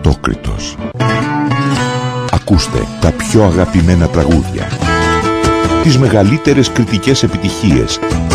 Ατόκριτος. Ακούστε τα πιο αγαπημένα τραγούδια, τις μεγαλύτερες κριτικές επιτυχίες